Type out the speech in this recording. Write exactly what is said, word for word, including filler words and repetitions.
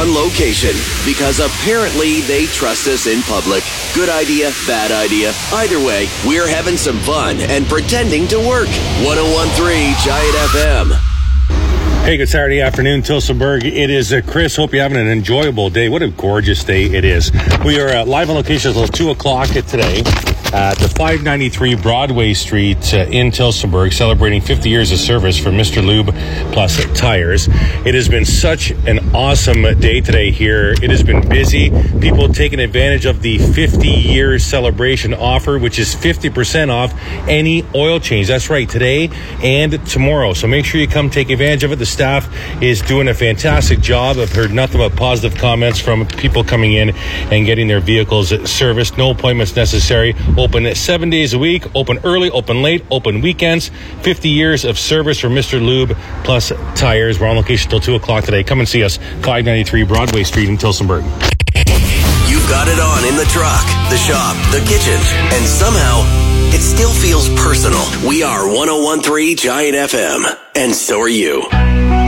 on location because apparently they trust us in public. Good idea, bad idea. Either way, we're having some fun and pretending to work. one oh one point three Giant F M. Hey, good Saturday afternoon, Tillsonburg. It is uh, Chris. Hope you're having an enjoyable day. What a gorgeous day it is. We are uh, live on location until two o'clock today at the five ninety-three Broadway Street uh, in Tillsonburg, celebrating fifty years of service for Mister Lube Plus Tires. It has been such an awesome day today here. It has been busy. People taking advantage of the fifty-year celebration offer, which is fifty percent off any oil change. That's right, today and tomorrow. So make sure you come take advantage of it. The staff is doing a fantastic job. I've heard nothing but positive comments from people coming in and getting their vehicles serviced. No appointments necessary. Open seven days a week. Open early, open late, open weekends. fifty years of service for Mister Lube Plus Tires. We're on location till two o'clock today. Come and see us, five ninety-three Broadway Street in Tillsonburg. You've got it on in the truck, the shop, the kitchen, and somehow it still feels personal. We are one oh one point three Giant F M, and so are you.